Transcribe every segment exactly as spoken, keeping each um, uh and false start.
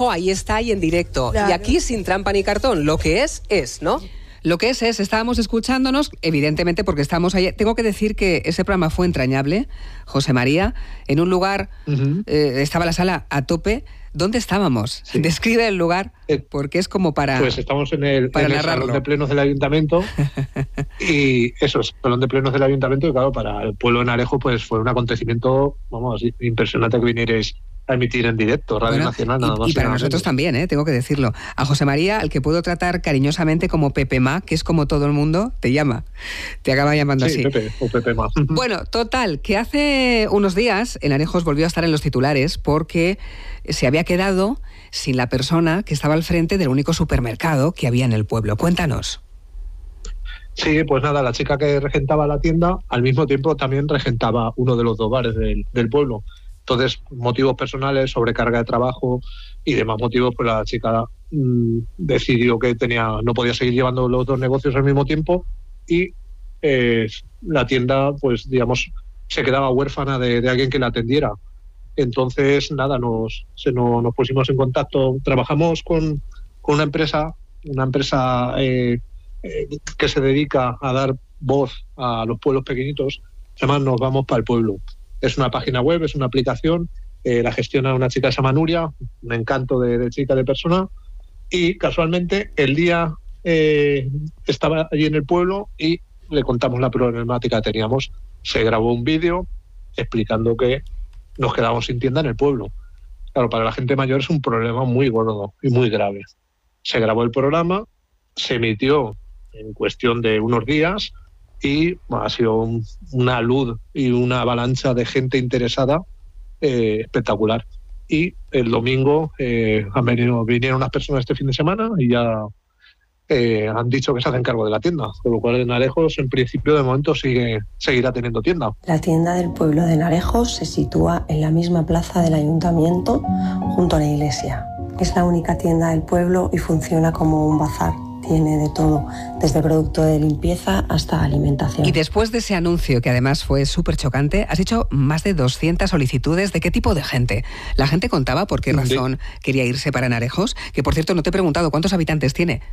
ojo, ahí está y en directo. Claro. Y aquí sin trampa ni cartón. Lo que es, es, ¿no? Lo que es, es, estábamos escuchándonos, evidentemente porque estábamos ahí. Tengo que decir que ese programa fue entrañable, José María, en un lugar, uh-huh. eh, estaba la sala a tope. ¿Dónde estábamos? Sí. Describe el lugar, porque es como para Pues estamos en el, para en el salón de plenos del ayuntamiento, y eso es, salón de plenos del ayuntamiento, y claro, para el pueblo de Narejo pues fue un acontecimiento, vamos, impresionante que vinierais a emitir en directo, Radio bueno, Nacional, nada y, más. Y para nosotros menos. También, ¿eh? Tengo que decirlo. A José María, al que puedo tratar cariñosamente como Pepe Ma, que es como todo el mundo, te llama. Te acaba llamando sí, así. Pepe, o Pepe Ma. Bueno, total, que hace unos días en Arejos volvió a estar en los titulares porque se había quedado sin la persona que estaba al frente del único supermercado que había en el pueblo. Cuéntanos. Sí, pues nada, la chica que regentaba la tienda, al mismo tiempo también regentaba uno de los dos bares del, del pueblo. Entonces, motivos personales, sobrecarga de trabajo y demás motivos, pues la chica mmm, decidió que tenía no podía seguir llevando los dos negocios al mismo tiempo y eh, la tienda, pues digamos, se quedaba huérfana de, de alguien que la atendiera. Entonces, nada, nos, se nos, nos pusimos en contacto. Trabajamos con, con una empresa, una empresa eh, eh, que se dedica a dar voz a los pueblos pequeñitos. Se llama Nos Vamos para el Pueblo. Es una página web, es una aplicación, eh, la gestiona una chica que se llama Nuria, un encanto de, de chica, de persona, y casualmente el día eh, estaba allí en el pueblo y le contamos la problemática que teníamos. Se grabó un vídeo explicando que nos quedamos sin tienda en el pueblo. Claro, para la gente mayor es un problema muy gordo y muy grave. Se grabó el programa, se emitió en cuestión de unos días, y bueno, ha sido un, una luz y una avalancha de gente interesada eh, espectacular. Y el domingo eh, han venido, vinieron unas personas este fin de semana y ya eh, han dicho que se hacen cargo de la tienda, con lo cual en Narejos en principio de momento sigue seguirá teniendo tienda. La tienda del pueblo de Narejos se sitúa en la misma plaza del ayuntamiento junto a la iglesia. Es la única tienda del pueblo y funciona como un bazar. Tiene de todo, desde producto de limpieza hasta alimentación. Y después de ese anuncio, que además fue súper chocante, has hecho más de doscientas solicitudes. ¿De qué tipo de gente? ¿La gente contaba por qué razón sí. quería irse para Narejos? Que, por cierto, no te he preguntado, ¿cuántos habitantes tiene?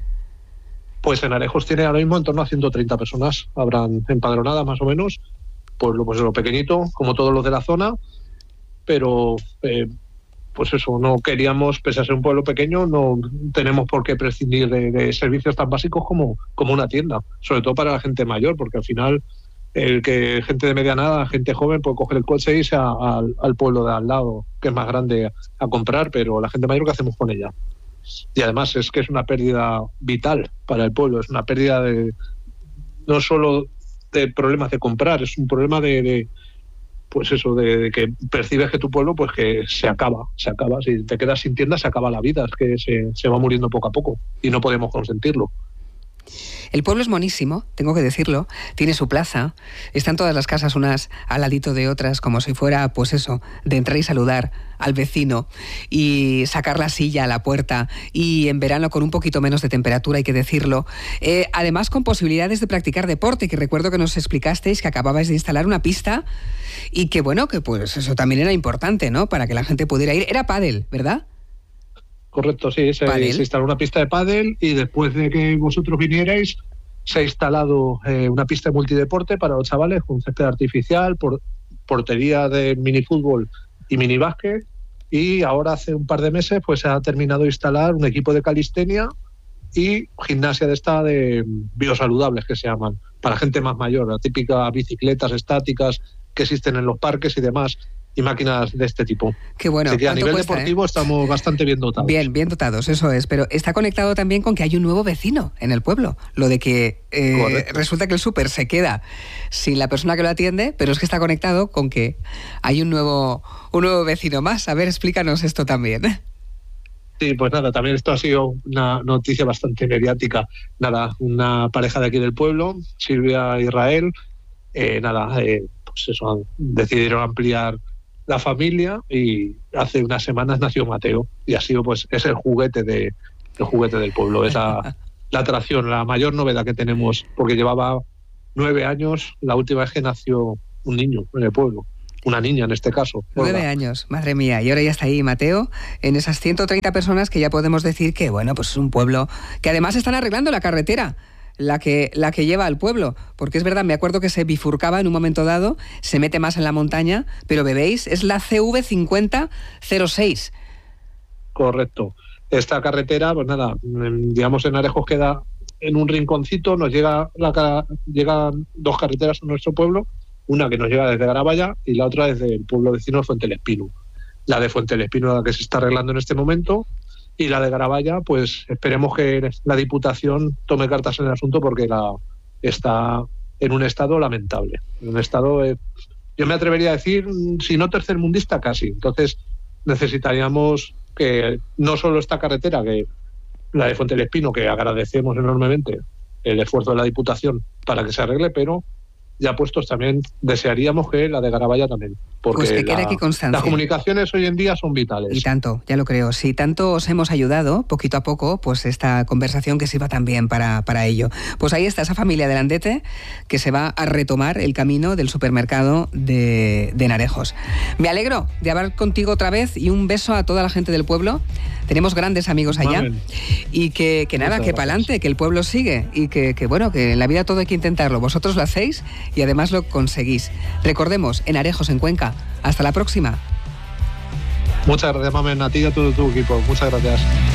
Pues en Narejos tiene ahora mismo en torno a ciento treinta personas. Habrán empadronadas más o menos. Pueblo, pues lo pequeñito, como todos los de la zona. Pero... Eh, pues eso, no queríamos, pese a ser un pueblo pequeño, no tenemos por qué prescindir de, de servicios tan básicos como, como una tienda, sobre todo para la gente mayor, porque al final el que gente de mediana edad, gente joven, puede coger el coche e irse a, a, al pueblo de al lado, que es más grande, a, a comprar, pero la gente mayor, ¿qué hacemos con ella? Y además es que es una pérdida vital para el pueblo, es una pérdida de no solo de problemas de comprar, es un problema de... de pues eso, de, de que percibes que tu pueblo pues que se acaba, se acaba. Si te quedas sin tienda, se acaba la vida, es que se, se va muriendo poco a poco y no podemos consentirlo. El pueblo es monísimo, tengo que decirlo, tiene su plaza, están todas las casas unas al ladito de otras, como si fuera, pues eso, de entrar y saludar al vecino y sacar la silla a la puerta, y en verano con un poquito menos de temperatura, hay que decirlo, eh, además con posibilidades de practicar deporte, que recuerdo que nos explicasteis que acababais de instalar una pista y que bueno, que pues eso también era importante, ¿no?, para que la gente pudiera ir. Era pádel, ¿verdad? Correcto, sí, se, se instaló una pista de pádel y después de que vosotros vinierais se ha instalado eh, una pista de multideporte para los chavales con césped artificial, por, portería de minifútbol y minibásquet, y ahora hace un par de meses pues se ha terminado de instalar un equipo de calistenia y gimnasia de esta de biosaludables que se llaman, para gente más mayor, la típica bicicletas estáticas que existen en los parques y demás, y máquinas de este tipo. Qué bueno. Así que a nivel cuesta, deportivo eh? estamos bastante bien dotados. Bien, bien dotados, eso es. Pero está conectado también con que hay un nuevo vecino en el pueblo. Lo de que eh, resulta que el súper se queda sin la persona que lo atiende, pero es que está conectado con que hay un nuevo, un nuevo vecino más. A ver, explícanos esto también. Sí, pues nada, también esto ha sido una noticia bastante mediática. Nada, una pareja de aquí del pueblo, Silvia e Israel, eh, nada, eh, pues eso, decidieron ampliar la familia y hace unas semanas nació Mateo y ha sido pues es el juguete de el juguete del pueblo, es la, la atracción, la mayor novedad que tenemos, porque llevaba nueve años la última vez que nació un niño en el pueblo. una niña en este caso. Nueve años, madre mía, y ahora ya está ahí Mateo, en esas ciento treinta personas que ya podemos decir que, bueno, pues es un pueblo que además están arreglando la carretera, la que, la que lleva al pueblo, porque es verdad, me acuerdo que se bifurcaba en un momento dado, se mete más en la montaña, pero bebéis, es la C V cincuenta cero seis. Correcto. Esta carretera, pues nada, digamos en Arejos queda en un rinconcito, nos llega la, llegan dos carreteras a nuestro pueblo, una que nos llega desde Garabaya y la otra desde el pueblo vecino de Fuente del Espino. La de Fuente del Espino es la que se está arreglando en este momento, y la de Garabaya, pues esperemos que la Diputación tome cartas en el asunto, porque la está en un estado lamentable. En un estado, eh, yo me atrevería a decir, si no tercermundista, casi. Entonces necesitaríamos que no solo esta carretera, que la de Fuente del Espino, que agradecemos enormemente el esfuerzo de la Diputación para que se arregle, pero ya puestos también desearíamos que la de Garabaya también, porque pues que quede la, aquí constancia. Las comunicaciones hoy en día son vitales. Y tanto, ya lo creo. Si tanto os hemos ayudado, poquito a poco, pues esta conversación que sirva también para, para ello. Pues ahí está esa familia de Landete que se va a retomar el camino del supermercado de, de Narejos. Me alegro de hablar contigo otra vez y un beso a toda la gente del pueblo. Tenemos grandes amigos allá. Mamen. Y que, que nada, que para adelante, que el pueblo sigue y que, que bueno, que en la vida todo hay que intentarlo. Vosotros lo hacéis y además lo conseguís. Recordemos, en Arejos, en Cuenca. Hasta la próxima. Muchas gracias, Mamen, a ti y a todo tu equipo. Muchas gracias.